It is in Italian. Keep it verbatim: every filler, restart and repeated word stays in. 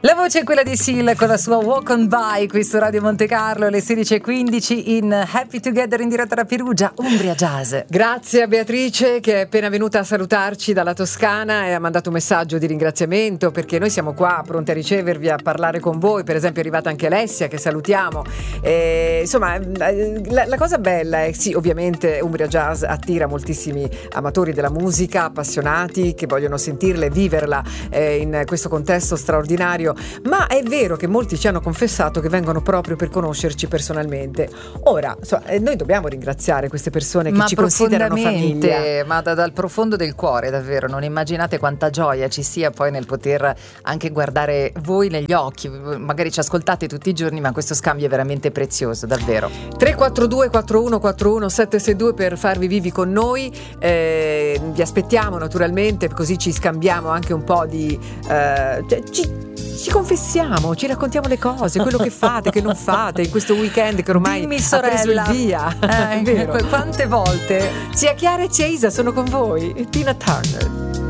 La voce è quella di Sil con la sua Walk on By qui su Radio Monte Carlo alle sedici e quindici in Happy Together in diretta da Perugia, Umbria Jazz. Grazie a Beatrice che è appena venuta a salutarci dalla Toscana e ha mandato un messaggio di ringraziamento, perché noi siamo qua pronti a ricevervi, a parlare con voi. Per esempio è arrivata anche Alessia, che salutiamo. E, insomma la, la cosa bella è sì, ovviamente Umbria Jazz attira moltissimi amatori della musica, appassionati che vogliono sentirla e viverla eh, in questo contesto straordinario. Ma è vero che molti ci hanno confessato che vengono proprio per conoscerci personalmente. Ora, insomma, noi dobbiamo ringraziare queste persone che ma ci considerano famiglia. Ma da, dal profondo del cuore, davvero. Non immaginate quanta gioia ci sia poi nel poter anche guardare voi negli occhi. Magari ci ascoltate tutti i giorni, ma questo scambio è veramente prezioso, davvero. tre quattro due quattro uno quattro uno sette sei due per farvi vivi con noi. Eh, vi aspettiamo naturalmente, così ci scambiamo anche un po' di... Eh, cioè, ci, Ci confessiamo, ci raccontiamo le cose, quello che fate, che non fate in questo weekend che ormai Dimmi, ha preso il via. Eh, È vero. Quante volte? Zia Chiara e zia Isa sono con voi. Tina Turner.